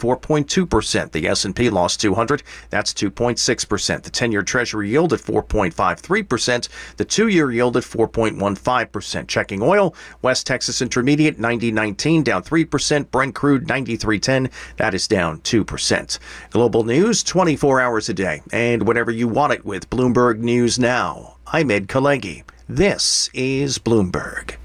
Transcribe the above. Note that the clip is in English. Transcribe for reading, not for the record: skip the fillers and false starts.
4.2%. The S&P lost 200. That's 2.6%. The 10-year Treasury yield at 4.53%. The 2-year yield at 4.15%. Checking oil, West Texas Intermediate 90.19, down 3%. Brent crude 93.10. That is down 2%. Global news 24 hours a day and whenever you want it with Bloomberg News Now. I'm Ed Kalegi. This is Bloomberg.